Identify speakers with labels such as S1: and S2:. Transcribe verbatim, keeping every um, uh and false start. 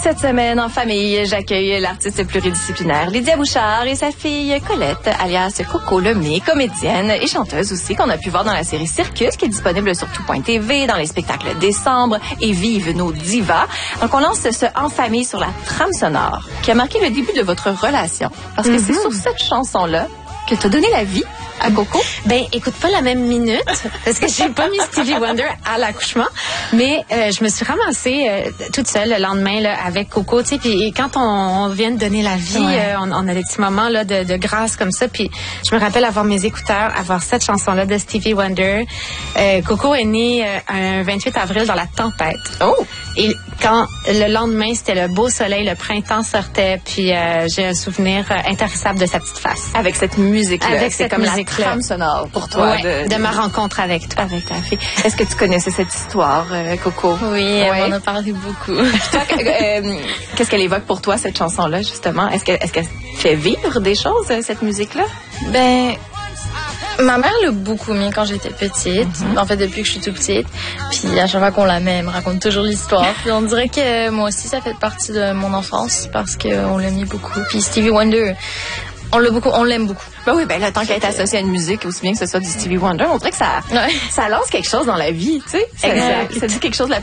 S1: Cette semaine, en famille, j'accueille l'artiste pluridisciplinaire Lydia Bouchard et sa fille Colette, alias Coco Lemay, comédienne et chanteuse aussi, qu'on a pu voir dans la série Circus, qui est disponible sur tout point t v, dans les spectacles Décembre et Vive nos divas. Donc, on lance ce En famille sur la trame sonore, qui a marqué le début de votre relation, parce que mm-hmm. c'est sur cette chanson-là que tu as donné la vie à Coco.
S2: Ben, écoute, pas la même minute, parce que j'ai pas mis Stevie Wonder à l'accouchement, mais euh, je me suis ramassée euh, toute seule le lendemain là, avec Coco, tu sais, puis quand on, on vient de donner la vie, ouais. euh, on, on a des petits moments là, de, de grâce comme ça, puis je me rappelle avoir mes écouteurs, avoir cette chanson-là de Stevie Wonder. Euh, Coco est née euh, un vingt-huit avril dans la tempête.
S1: Oh!
S2: Et quand le lendemain, c'était le beau soleil, le printemps sortait, puis euh, j'ai un souvenir euh, intarissable de sa petite face.
S1: Avec cette musique-là.
S2: Avec
S1: c'est
S2: cette
S1: comme
S2: musique
S1: la trame sonore pour toi.
S2: Ouais, de, de ma rencontre avec toi.
S1: Avec ta fille. Est-ce que tu connaissais cette histoire, euh, Coco?
S3: Oui,
S1: ouais.
S3: elle m'en a parlé beaucoup.
S1: Toi, euh, qu'est-ce qu'elle évoque pour toi, cette chanson-là, justement? Est-ce qu'elle est-ce qu'elle fait vivre des choses, cette musique-là?
S3: Ben... Ma mère l'a beaucoup mis quand j'étais petite. Mm-hmm. En fait, depuis que je suis toute petite. Puis à chaque fois qu'on la met, elle me raconte toujours l'histoire. Puis on dirait que moi aussi, ça fait partie de mon enfance parce qu'on l'a mis beaucoup. Puis Stevie Wonder, on l'a beaucoup, on l'aime beaucoup.
S1: Ben oui, ben là, tant qu'elle est associée à une musique, aussi bien que ce soit du Stevie Wonder, on dirait que ça,
S3: ouais.
S1: ça lance quelque chose dans la vie, tu sais.
S2: Exact.
S1: Ça, ça dit quelque chose de la